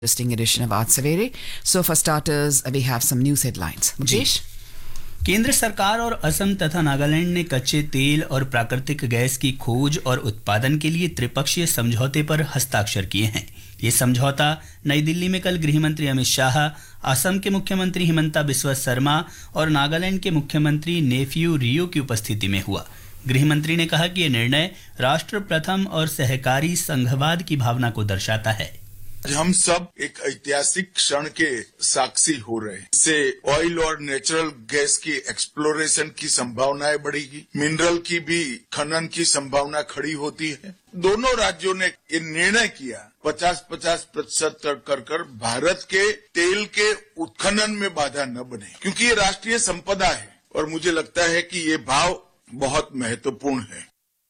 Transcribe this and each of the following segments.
Interesting edition of Art Savere. So for starters, we have some news headlines. Mukesh? केंद्र सरकार और असम तथा नागालैंड ने कच्चे तेल और प्राकृतिक गैस की खोज और उत्पादन के लिए त्रिपक्षीय समझौते पर हस्ताक्षर किए हैं। ये समझौता नई दिल्ली में कल गृह मंत्री अमित शाह, असम के मुख्यमंत्री हिमंता बिस्वा शर्मा और नागालैंड के मुख्यमंत्री नेफ्यू रियो की उपस्थिति में हुआ। गृह मंत्री ने कहा कि ये निर्णय राष्ट्र प्रथम और सहकारी संघवाद की भावना को दर्शाता है। हम सब एक ऐतिहासिक क्षण के साक्षी हो रहे हैं। इससे ऑयल और नेचुरल गैस की एक्सप्लोरेशन की संभावनाएं बढ़ेगी, मिनरल की भी खनन की संभावना खड़ी होती है। दोनों राज्यों ने ये निर्णय किया 50-50% कर भारत के तेल के उत्खनन में बाधा न बने, क्योंकि ये राष्ट्रीय संपदा है और मुझे लगता है कि ये भाव बहुत महत्वपूर्ण है।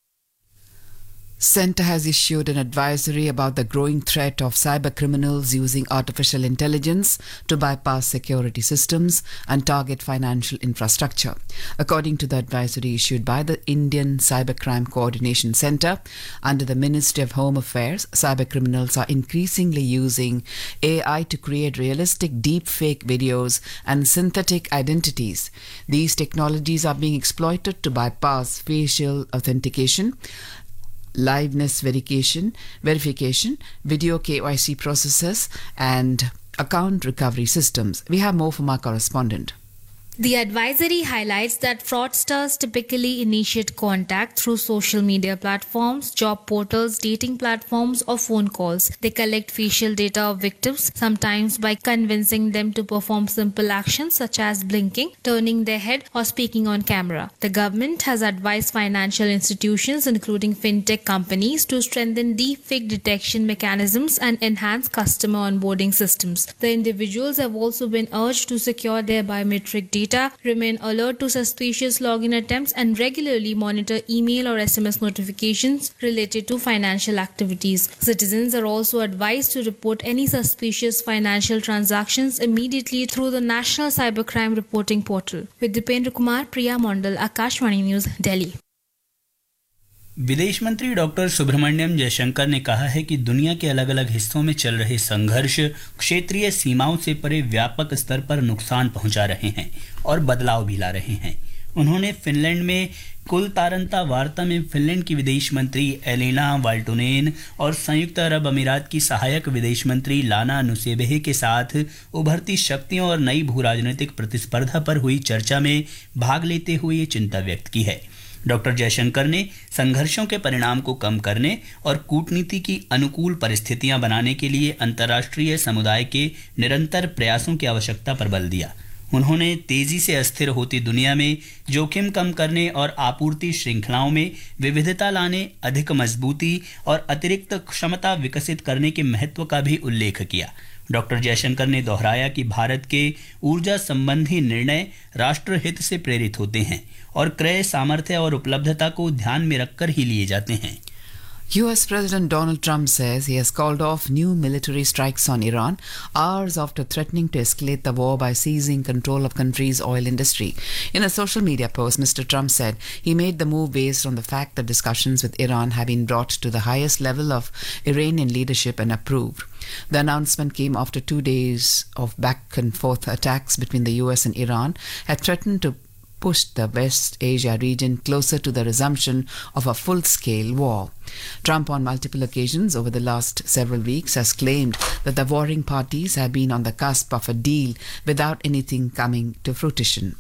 Centre has issued an advisory about the growing threat of cyber criminals using artificial intelligence to bypass security systems and target financial infrastructure. According to the advisory issued by the Indian Cybercrime Coordination Centre under the Ministry of Home Affairs, cyber criminals are increasingly using AI to create realistic deepfake videos and synthetic identities. These technologies are being exploited to bypass facial authentication, liveness verification, video KYC processes, and account recovery systems. We have more from our correspondent. The advisory highlights that fraudsters typically initiate contact through social media platforms, job portals, dating platforms, or phone calls. They collect facial data of victims, sometimes by convincing them to perform simple actions such as blinking, turning their head, or speaking on camera. The government has advised financial institutions, including fintech companies, to strengthen deepfake detection mechanisms and enhance customer onboarding systems. The individuals have also been urged to secure their biometric data, remain alert to suspicious login attempts, and regularly monitor email or SMS notifications related to financial activities. Citizens are also advised to report any suspicious financial transactions immediately through the National Cybercrime Reporting Portal. With Dipendra Kumar, Priya Mondal, Akashvani News, Delhi. विदेश मंत्री doctor Subramaniam Jaishankar ने कहा है कि दुनिया के अलग अलग हिस्सों में चल रहे संघर्ष क्षेत्रीय सीमाओं से परे व्यापक स्तर पर नुकसान पहुंचा रहे हैं और बदलाव भी ला रहे हैं। उन्होंने फिनलैंड में कुलतारंता वार्ता में फिनलैंड की विदेश मंत्री एलेना वाल्टोनेन और संयुक्त अरब अमीरात की सहायक विदेश मंत्री लाना नुसेबेह के साथ उभरती शक्तियों और नई भू राजनीतिक प्रतिस्पर्धा पर हुई चर्चा में भाग लेते हुए ये चिंता व्यक्त की है। डॉक्टर जयशंकर ने संघर्षों के परिणाम को कम करने और कूटनीति की अनुकूल परिस्थितियां बनाने के लिए अंतर्राष्ट्रीय समुदाय के निरंतर प्रयासों की आवश्यकता पर बल दिया। उन्होंने तेजी से अस्थिर होती दुनिया में जोखिम कम करने और आपूर्ति श्रृंखलाओं में विविधता लाने, अधिक मजबूती और अतिरिक्त क्षमता विकसित करने के महत्व का भी उल्लेख किया। डॉक्टर जयशंकर ने दोहराया कि भारत के ऊर्जा संबंधी निर्णय राष्ट्रहित से प्रेरित होते हैं और क्रय सामर्थ्य और उपलब्धता को ध्यान में रखकर ही लिए जाते हैं। US President Donald Trump says he has called off new military strikes on Iran hours after threatening to escalate the war by seizing control of country's oil industry. In a social media post, Mr. Trump said he made the move based on the fact that discussions with Iran have been brought to the highest level of Iranian leadership and approved. The announcement came after 2 days of back and forth attacks between the US and Iran had threatened to push the West Asia region closer to the resumption of a full-scale war. Trump on multiple occasions over the last several weeks has claimed that the warring parties have been on the cusp of a deal without anything coming to fruition.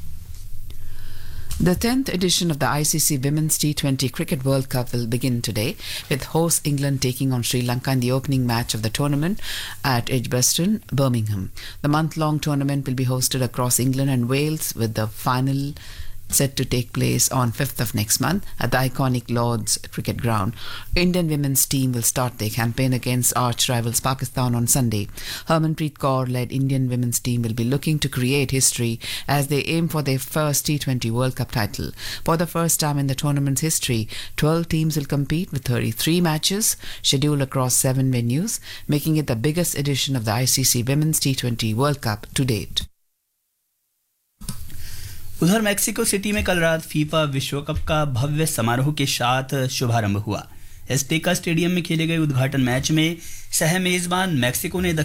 The 10th edition of the ICC Women's T20 Cricket World Cup will begin today, with host England taking on Sri Lanka in the opening match of the tournament at Edgbaston, Birmingham. The month-long tournament will be hosted across England and Wales, with the final set to take place on 5th of next month at the iconic Lord's Cricket Ground. Indian women's team will start their campaign against arch-rivals Pakistan on Sunday. Harmanpreet Kaur-led Indian women's team will be looking to create history as they aim for their first T20 World Cup title. For the first time in the tournament's history, 12 teams will compete with 33 matches scheduled across 7 venues, making it the biggest edition of the ICC Women's T20 World Cup to date. उधर Mexico city में कल रात FIFA विश्व cup का भव्य समारोह के साथ शुभारंभ हुआ। एस्टेका स्टेडियम में खेले गए उद्घाटन मैच में सह मेजबान मैक्सिको ने